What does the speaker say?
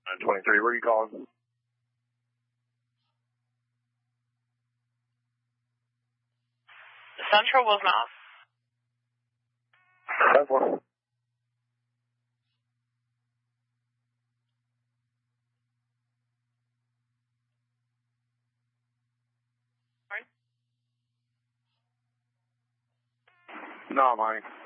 23, where are you calling? Central was not. That's one. No, Mike.